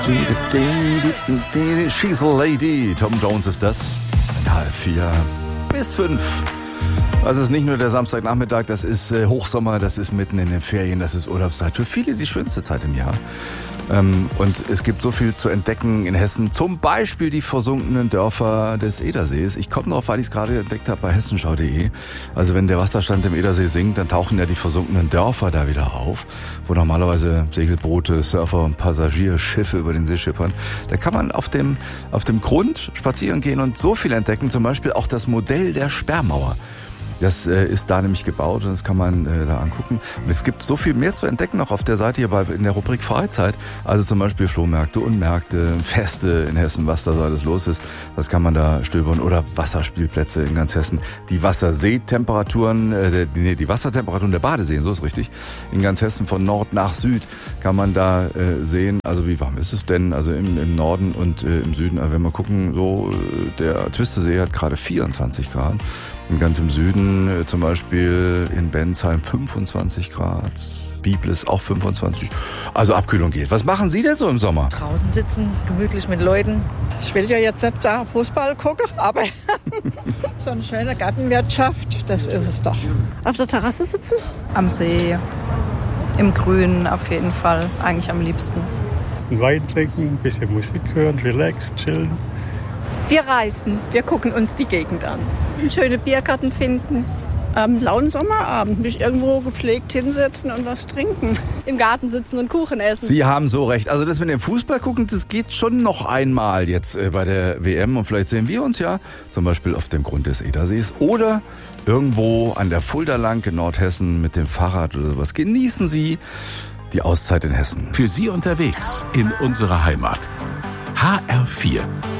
She's a Lady. Tom Jones ist das. 4 bis 5. Das ist nicht nur der Samstagnachmittag, das ist Hochsommer, das ist mitten in den Ferien, das ist Urlaubszeit. Für viele die schönste Zeit im Jahr. Und es gibt so viel zu entdecken in Hessen. Zum Beispiel die versunkenen Dörfer des Edersees. Ich komme drauf, weil ich es gerade entdeckt habe bei hessenschau.de. Also wenn der Wasserstand im Edersee sinkt, dann tauchen ja die versunkenen Dörfer da wieder auf, wo normalerweise Segelboote, Surfer und Passagierschiffe über den See schippern. Da kann man auf dem Grund spazieren gehen und so viel entdecken. Zum Beispiel auch das Modell der Sperrmauer. Das ist da nämlich gebaut und das kann man da angucken. Und es gibt so viel mehr zu entdecken noch auf der Seite hier in der Rubrik Freizeit. Also zum Beispiel Flohmärkte und Märkte, Feste in Hessen, was da so alles los ist. Das kann man da stöbern. Oder Wasserspielplätze in ganz Hessen. Die Wasserseetemperaturen, die Wassertemperaturen der Badeseen, so ist richtig. In ganz Hessen von Nord nach Süd kann man da sehen. Also wie warm ist es denn? Also im Norden und im Süden. Also wenn wir gucken, so der Twistesee hat gerade 24 Grad. Und ganz im Süden, zum Beispiel in Bensheim 25 Grad, Biblis auch 25. Also Abkühlung geht. Was machen Sie denn so im Sommer? Draußen sitzen, gemütlich mit Leuten. Ich will ja jetzt nicht sagen Fußball gucken, aber so eine schöne Gartenwirtschaft, das ist es doch. Auf der Terrasse sitzen? Am See, im Grünen auf jeden Fall, eigentlich am liebsten. Wein trinken, ein bisschen Musik hören, relax, chillen. Wir reisen, wir gucken uns die Gegend an. Schöne Biergarten finden. Am lauen Sommerabend mich irgendwo gepflegt hinsetzen und was trinken. Im Garten sitzen und Kuchen essen. Sie haben so recht. Also das mit dem Fußball gucken, das geht schon noch einmal jetzt bei der WM. Und vielleicht sehen wir uns ja zum Beispiel auf dem Grund des Edersees oder irgendwo an der Fulda lang in Nordhessen mit dem Fahrrad oder sowas. Genießen Sie die Auszeit in Hessen. Für Sie unterwegs in unserer Heimat. HR4